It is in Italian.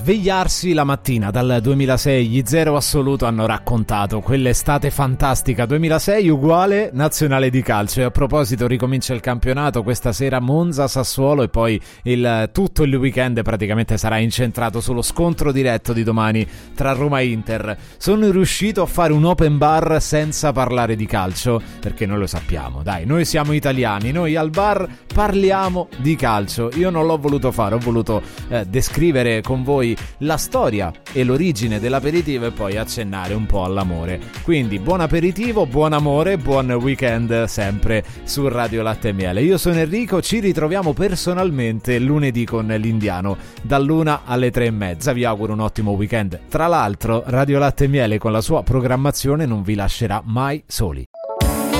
svegliarsi la mattina dal 2006, gli Zero Assoluto hanno raccontato quell'estate fantastica 2006 uguale nazionale di calcio. E a proposito, ricomincia il campionato questa sera, Monza, Sassuolo, e poi tutto il weekend praticamente sarà incentrato sullo scontro diretto di domani tra Roma e Inter. Sono riuscito a fare un open bar senza parlare di calcio, perché noi lo sappiamo, dai, noi siamo italiani, noi al bar parliamo di calcio. Io non l'ho voluto fare, ho voluto descrivere con voi la storia e l'origine dell'aperitivo e poi accennare un po' all'amore. Quindi buon aperitivo, buon amore, buon weekend sempre su Radio Latte e Miele. Io sono Enrico, ci ritroviamo personalmente lunedì con l'Indiano dall'1 alle 3:30. Vi auguro un ottimo weekend. Tra l'altro Radio Latte e Miele con la sua programmazione non vi lascerà mai soli.